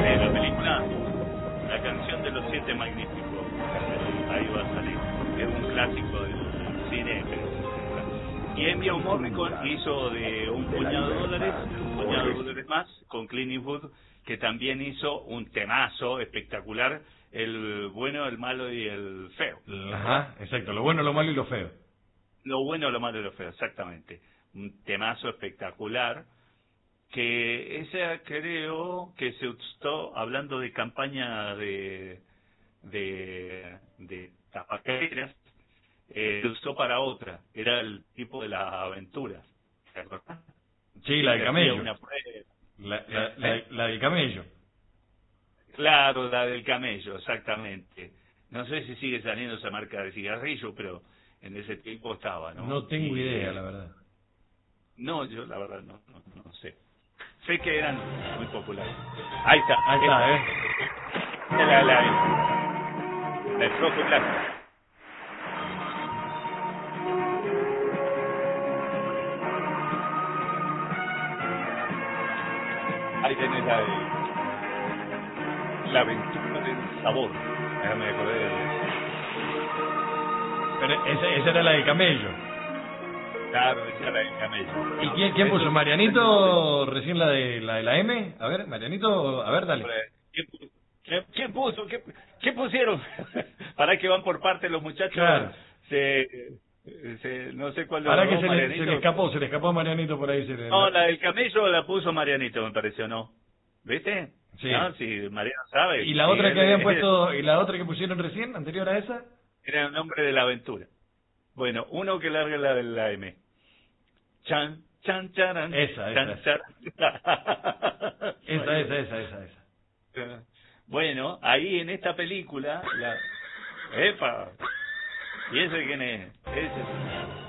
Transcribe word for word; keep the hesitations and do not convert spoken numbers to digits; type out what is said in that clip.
de la película, la canción de los siete magníficos. Ahí va a salir. Es un clásico del cine, pero... Y Ennio Morricone hizo de un puñado de dólares, un puñado de dólares más, con Clint Eastwood, que también hizo un temazo espectacular, el bueno, el malo y el feo. Ajá, exacto, lo bueno, lo malo y lo feo. Lo bueno, lo malo y lo feo, exactamente. Un temazo espectacular, que esa creo que se usó, hablando de campaña de, de, de tabaqueras, eh, se usó para otra, era el tipo de las aventuras. ¿Te acordás? Sí, la del camello. Una la, la, la, la del camello. Claro, la del camello, exactamente. No sé si sigue saliendo esa marca de cigarrillo, pero en ese tiempo estaba, ¿no? No tengo Y, idea, la verdad. No, yo la verdad no, no, no sé. Sé que eran muy populares. Ahí está. Ahí está, esta. ¿eh? La, la, la, la el rojo blanco. Ahí tenés la de la aventura del sabor. Déjame acordar de... Pero esa, esa era la del camello. Claro, esa era la del camello. ¿Y quién, quién puso? ¿Marianito recién la de la de la M? A ver, Marianito, a ver, dale. ¿Quién puso? ¿Qué, qué puso? ¿Qué, qué pusieron? Para que van por parte los muchachos. Claro. Se, se, no sé cuál. Para que se le, se le escapó, se le escapó a Marianito por ahí. Se le, no, la del camello la puso Marianito, me pareció, ¿no? ¿Viste? Sí. No, si Mariano sabe. ¿Y la sí, otra él, que habían él, puesto, y la otra que pusieron recién, anterior a esa? Era el nombre de la aventura. Bueno, uno que larga la de la M. Chan, chan, charan. Esa, chan, esa. charan. Esa, esa, esa, esa, esa. Bueno, ahí en esta película, la... ¡Epa! ¿Y ese quién es? Ese.